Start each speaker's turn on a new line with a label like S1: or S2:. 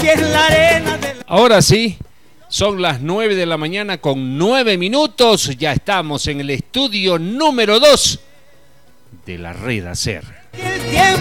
S1: Ahora sí, son las 9 de la mañana con 9 minutos. Ya estamos en el estudio número 2 de la Red Hacer.